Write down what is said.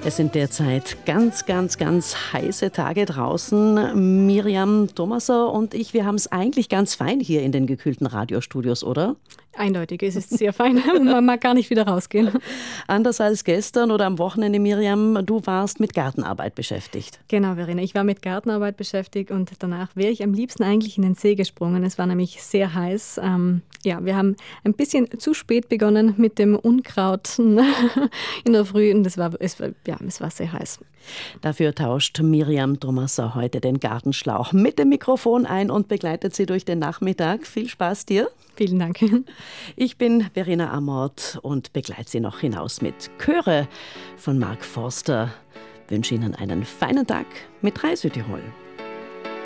Es sind derzeit ganz, ganz, ganz heiße Tage draußen. Miriam Thomaser und ich, wir haben es eigentlich ganz fein hier in den gekühlten Radiostudios, oder? Eindeutig, es ist sehr fein. Man mag gar nicht wieder rausgehen. Anders als gestern oder am Wochenende, Miriam, du warst mit Gartenarbeit beschäftigt. Genau, Verena, ich war mit Gartenarbeit beschäftigt und danach wäre ich am liebsten eigentlich in den See gesprungen. Es war nämlich sehr heiß. Wir haben ein bisschen zu spät begonnen mit dem Unkraut in der Früh und es war sehr heiß. Dafür tauscht Miriam Thomaser heute den Gartenschlauch mit dem Mikrofon ein und begleitet sie durch den Nachmittag. Viel Spaß dir. Vielen Dank. Ich bin Verena Amort und begleite Sie noch hinaus mit Chöre von Mark Forster. Wünsche Ihnen einen feinen Tag mit 3 Südtirol.